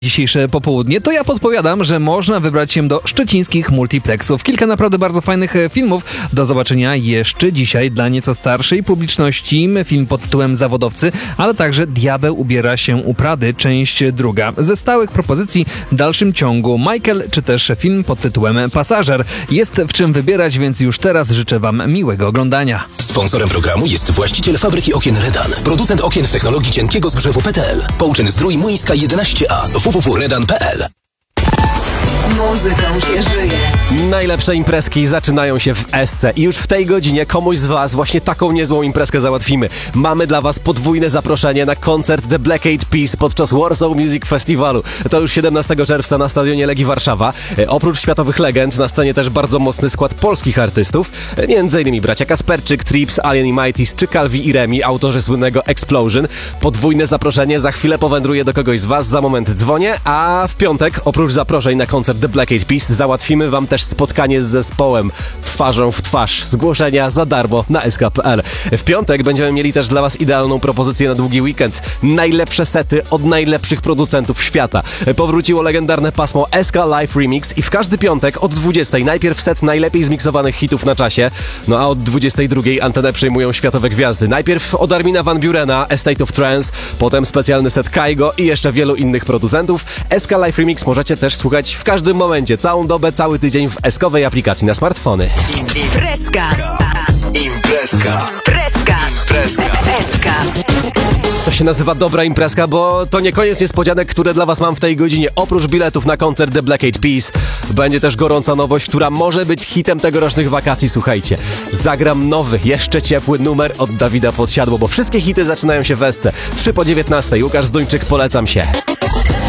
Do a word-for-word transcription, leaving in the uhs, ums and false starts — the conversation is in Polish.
Dzisiejsze popołudnie, to ja podpowiadam, że można wybrać się do szczecińskich multiplexów. Kilka naprawdę bardzo fajnych filmów do zobaczenia jeszcze dzisiaj dla nieco starszej publiczności. Film pod tytułem Zawodowcy, ale także Diabeł ubiera się u Prady, część druga. Ze stałych propozycji w dalszym ciągu Michael, czy też film pod tytułem Pasażer. Jest w czym wybierać, więc już teraz życzę Wam miłego oglądania. Sponsorem programu jest właściciel fabryki okien Redan, producent okien w technologii cienkiego zgrzewu P T L. Pouczyn Zdrój Młyńska jedenaście A. w w w kropka redan kropka p l. Muzyką się żyje. Najlepsze imprezki zaczynają się w Esce i już w tej godzinie komuś z Was właśnie taką niezłą imprezkę załatwimy. Mamy dla Was podwójne zaproszenie na koncert The Black Eyed Peas podczas Warsaw Music Festiwalu. To już siedemnastego czerwca na stadionie Legii Warszawa. E, oprócz światowych legend na scenie też bardzo mocny skład polskich artystów, e, między innymi bracia Kasperczyk, Trips, Alien i Mighties czy Calvi i Remi, autorzy słynnego Explosion. Podwójne zaproszenie za chwilę powędruje do kogoś z Was, za moment dzwonię, a w piątek oprócz zaproszeń na koncert The Black Eyed Peas załatwimy Wam też spotkanie z zespołem twarzą w twarz. Zgłoszenia za darmo na s k kropka p l. W piątek będziemy mieli też dla Was idealną propozycję na długi weekend. Najlepsze sety od najlepszych producentów świata. Powróciło legendarne pasmo S K Live Remix i w każdy piątek od dwudziestej najpierw set najlepiej zmiksowanych hitów na czasie, no a od dwudziestej drugiej antenę przejmują światowe gwiazdy. Najpierw od Armina van Burena, A State of Trance, potem specjalny set Kaigo i jeszcze wielu innych producentów. S K Live Remix możecie też słuchać w każdym momencie, całą dobę, cały tydzień w eskowej aplikacji na smartfony. Imprezka. Imprezka. Imprezka. Imprezka. Imprezka. To się nazywa dobra imprezka, bo to nie koniec niespodzianek, które dla Was mam w tej godzinie. Oprócz biletów na koncert The Black Eyed Peas będzie też gorąca nowość, która może być hitem tegorocznych wakacji. Słuchajcie, zagram nowy, jeszcze ciepły numer od Dawida Podsiadło, bo wszystkie hity zaczynają się w Esce. trzy po dziewiętnastej. Łukasz Zduńczyk, polecam się.